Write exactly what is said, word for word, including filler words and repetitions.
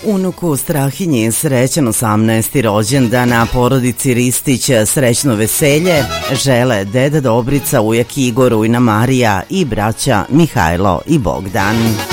Unuku Strahinji srećan osamnaesti rođendan, a porodici Ristić srećno veselje žele deda Dobrica, ujak Igor, ujna Marija i braća Mihajlo i Bogdan.